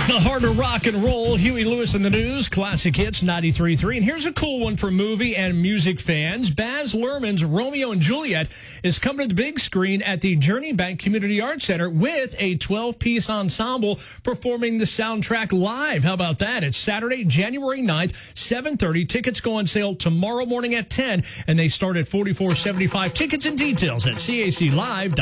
The heart of rock and roll, Huey Lewis in the News, Classic Hits 93.3. And here's a cool one for movie and music fans. Baz Luhrmann's Romeo and Juliet is coming to the big screen at the Journey Bank Community Arts Center with a 12-piece ensemble performing the soundtrack live. How about that? It's Saturday, January 9th, 7:30. Tickets go on sale tomorrow morning at 10, and they start at $44.75. Tickets and details at CACLive.com.